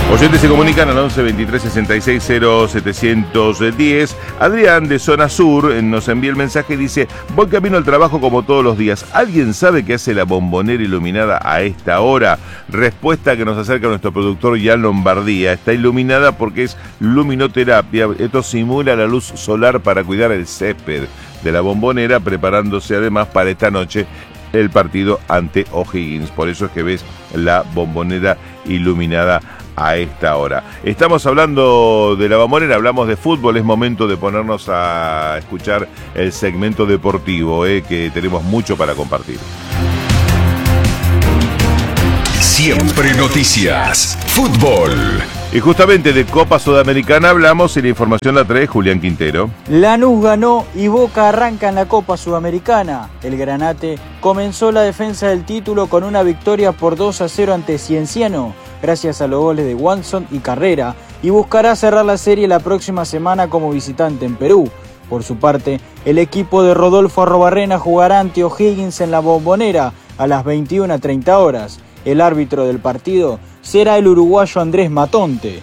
Oyentes se comunican al 11 23 66 0 710. Adrián de Zona Sur nos envía el mensaje y dice: voy camino al trabajo como todos los días. ¿Alguien sabe qué hace la Bombonera iluminada a esta hora? Respuesta que nos acerca nuestro productor Jan Lombardía. Está iluminada porque es luminoterapia. Esto simula la luz solar para cuidar el césped de la Bombonera, preparándose además para esta noche el partido ante O'Higgins. Por eso es que ves la Bombonera iluminada a esta hora. Estamos hablando de la Bombonera, hablamos de fútbol, es momento de ponernos a escuchar el segmento deportivo, que tenemos mucho para compartir. Siempre noticias, fútbol. Y justamente de Copa Sudamericana hablamos y la información la trae Julián Quintero. Lanús ganó y Boca arranca en la Copa Sudamericana. El Granate comenzó la defensa del título con una victoria por 2-0 ante Cienciano, gracias a los goles de Watson y Carrera, y buscará cerrar la serie la próxima semana como visitante en Perú. Por su parte, el equipo de Rodolfo Arrobarrena jugará ante O'Higgins en la Bombonera a las 21:30 horas. El árbitro del partido será el uruguayo Andrés Matonte.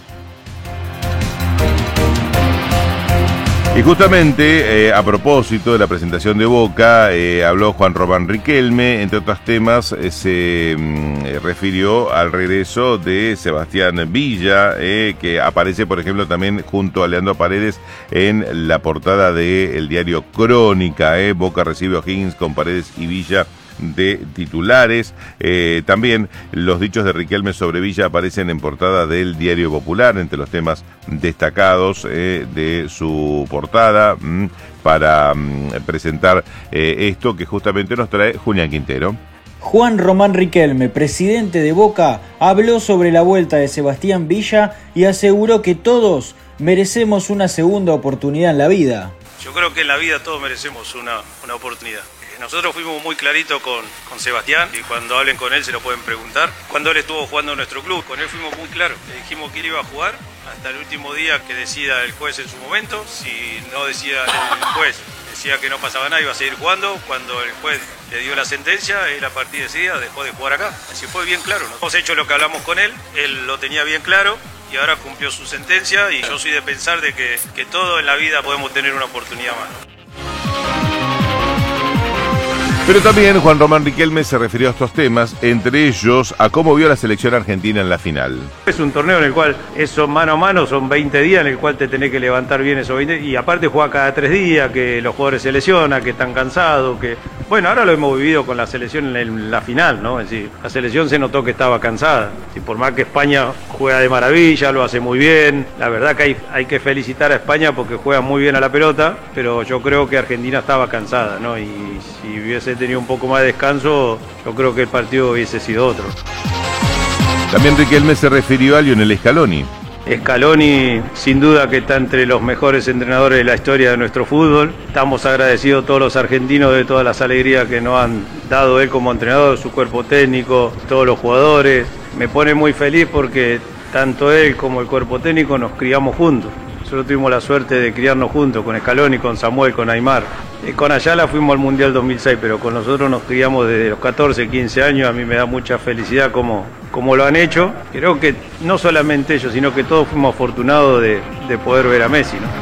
Y justamente, a propósito de la presentación de Boca, habló Juan Román Riquelme. Entre otros temas, se refirió al regreso de Sebastián Villa, que aparece, por ejemplo, también junto a Leandro Paredes en la portada del diario Crónica. Boca recibe a O'Higgins con Paredes y Villa de titulares. También los dichos de Riquelme sobre Villa aparecen en portada del Diario Popular, entre los temas destacados de su portada, para presentar esto que justamente nos trae Julián Quintero. Juan Román Riquelme, presidente de Boca, habló sobre la vuelta de Sebastián Villa y aseguró que todos merecemos una segunda oportunidad en la vida. Yo creo que en la vida todos merecemos una oportunidad. Nosotros fuimos muy claritos con Sebastián, y cuando hablen con él se lo pueden preguntar. Cuando él estuvo jugando en nuestro club, con él fuimos muy claros. Le dijimos que él iba a jugar hasta el último día que decida el juez en su momento. Si no decida el juez, decía que no pasaba nada, iba a seguir jugando. Cuando el juez le dio la sentencia, él a partir de ese día dejó de jugar acá. Así fue bien claro, ¿no? Hemos hecho lo que hablamos con él, él lo tenía bien claro y ahora cumplió su sentencia, y yo soy de pensar de que todo en la vida podemos tener una oportunidad más. Pero también Juan Román Riquelme se refirió a estos temas, entre ellos a cómo vio la selección argentina en la final. Es un torneo en el cual eso mano a mano son 20 días en el cual te tenés que levantar bien esos 20, y aparte juega cada 3 días, que los jugadores se lesionan, que están cansados, que... Bueno, ahora lo hemos vivido con la selección en la final, ¿no? Es decir, la selección se notó que estaba cansada. Y por más que España juega de maravilla, lo hace muy bien, la verdad que hay que felicitar a España porque juega muy bien a la pelota, pero yo creo que Argentina estaba cansada, ¿no? Y si hubiese tenido un poco más de descanso, yo creo que el partido hubiese sido otro. También Riquelme se refirió a Lionel Scaloni. Scaloni sin duda que está entre los mejores entrenadores de la historia de nuestro fútbol. Estamos agradecidos todos los argentinos de todas las alegrías que nos han dado él como entrenador, su cuerpo técnico, todos los jugadores. Me pone muy feliz porque tanto él como el cuerpo técnico nos criamos juntos. Nosotros tuvimos la suerte de criarnos juntos, con Scaloni, con Samuel, con Aymar. Con Ayala fuimos al Mundial 2006, pero con nosotros nos criamos desde los 14, 15 años. A mí me da mucha felicidad como lo han hecho. Creo que no solamente ellos, sino que todos fuimos afortunados de poder ver a Messi, ¿no?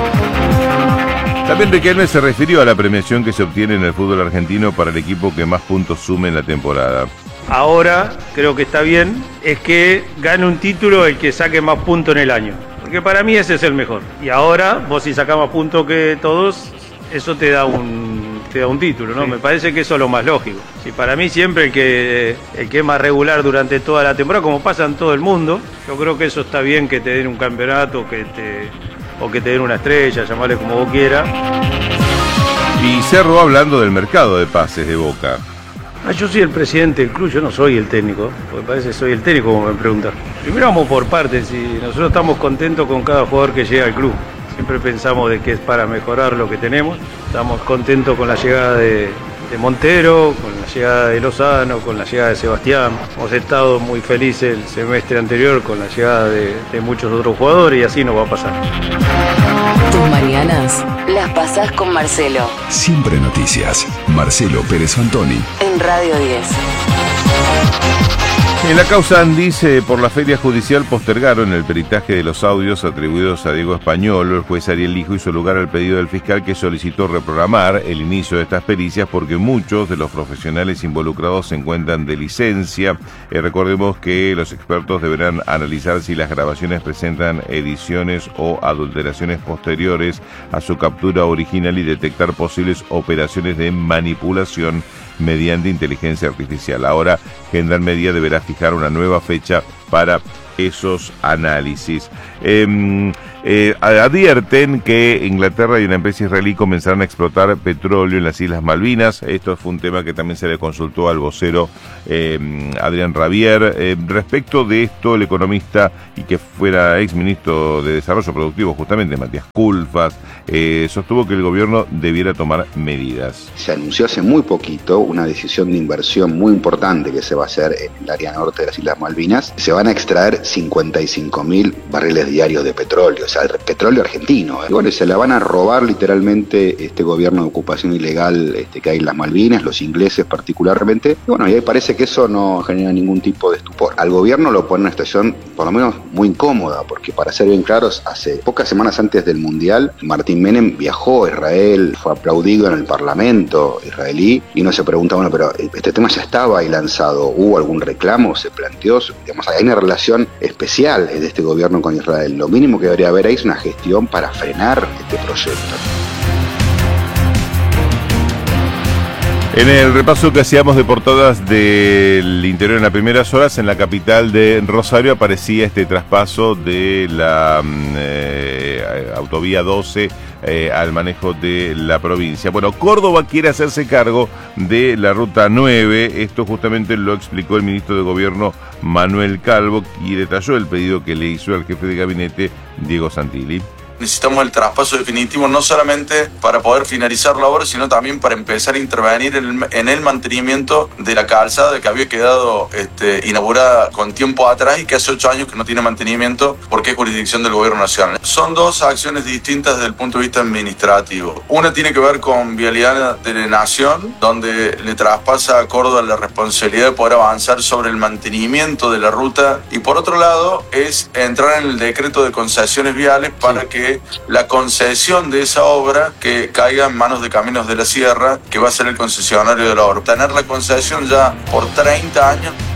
También Riquelme se refirió a la premiación que se obtiene en el fútbol argentino para el equipo que más puntos sume en la temporada. Ahora creo que está bien, es que gane un título el que saque más puntos en el año. Porque para mí ese es el mejor. Y ahora, vos si sacás más puntos que todos, eso te da un título, ¿no? Sí. Me parece que eso es lo más lógico. Sí, para mí siempre el que es más regular durante toda la temporada, como pasa en todo el mundo, yo creo que eso está bien, que te den un campeonato, o que te den una estrella, llamarle como vos quieras. Y cerró hablando del mercado de pases de Boca. Yo soy el presidente del club, yo no soy el técnico, porque parece que soy el técnico como me preguntan. Primero vamos por partes, y nosotros estamos contentos con cada jugador que llega al club. Siempre pensamos de que es para mejorar lo que tenemos. Estamos contentos con la llegada de Montero, con la llegada de Lozano, con la llegada de Sebastián. Hemos estado muy felices el semestre anterior con la llegada de muchos otros jugadores, y así nos va a pasar. Tus mañanas las pasás con Marcelo. Siempre noticias. Marcelo Pérez Fantoni. En Radio 10. En la causa Andis, por la feria judicial postergaron el peritaje de los audios atribuidos a Diego Español. El juez Ariel Lijo hizo lugar al pedido del fiscal, que solicitó reprogramar el inicio de estas pericias porque muchos de los profesionales involucrados se encuentran de licencia. Recordemos que los expertos deberán analizar si las grabaciones presentan ediciones o adulteraciones posteriores a su captura original y detectar posibles operaciones de manipulación mediante inteligencia artificial. Ahora, Gendarmería deberá fijar una nueva fecha para esos análisis. Advierten que Inglaterra y una empresa israelí comenzarán a explotar petróleo en las Islas Malvinas. Esto fue un tema que también se le consultó al vocero Adrián Rabier. Respecto de esto, el economista y que fuera exministro de Desarrollo Productivo, justamente Matías Culfas, sostuvo que el gobierno debiera tomar medidas. Se anunció hace muy poquito una decisión de inversión muy importante que se va a hacer en el área norte de las Islas Malvinas. Se van a extraer 55.000 barriles diarios de petróleo, o sea, el petróleo argentino. Y bueno, se la van a robar literalmente este gobierno de ocupación ilegal que hay en las Malvinas, los ingleses particularmente. Y bueno, y ahí parece que eso no genera ningún tipo de estupor. Al gobierno lo pone en una situación, por lo menos, muy incómoda, porque para ser bien claros, hace pocas semanas antes del Mundial, Martín Menem viajó a Israel, fue aplaudido en el Parlamento israelí, y uno se pregunta, bueno, pero este tema ya estaba ahí lanzado, ¿hubo algún reclamo? ¿Se planteó? Digamos, hay una relación especial de este gobierno con Israel. Lo mínimo que debería haber ahí es una gestión para frenar este proyecto. En el repaso que hacíamos de portadas del interior en las primeras horas, en la capital de Rosario aparecía este traspaso de la autovía 12 al manejo de la provincia. Bueno, Córdoba quiere hacerse cargo de la ruta 9. Esto justamente lo explicó el ministro de Gobierno Manuel Calvo y detalló el pedido que le hizo al jefe de gabinete Diego Santilli. Necesitamos el traspaso definitivo no solamente para poder finalizar la obra, sino también para empezar a intervenir en el mantenimiento de la calzada que había quedado inaugurada con tiempo atrás y que hace 8 años que no tiene mantenimiento porque es jurisdicción del Gobierno Nacional. Son dos acciones distintas desde el punto de vista administrativo. Una tiene que ver con Vialidad de la Nación, donde le traspasa a Córdoba la responsabilidad de poder avanzar sobre el mantenimiento de la ruta, y por otro lado es entrar en el decreto de concesiones viales para que la concesión de esa obra que caiga en manos de Caminos de la Sierra, que va a ser el concesionario de la obra. Tener la concesión ya por 30 años